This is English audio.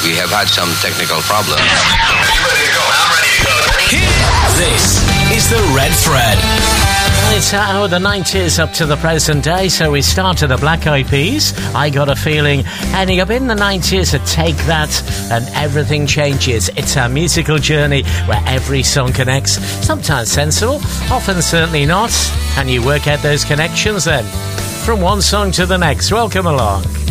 We have had some technical problems. This is the Red Thread. It's out of the 90s up to the present day, so we started the Black Eyed Peas, I Got a Feeling, ending up in the 90s to Take That, and everything changes. It's our musical journey where every song connects, sometimes sensible, often certainly not, and you work out those connections then, from one song to the next. Welcome along.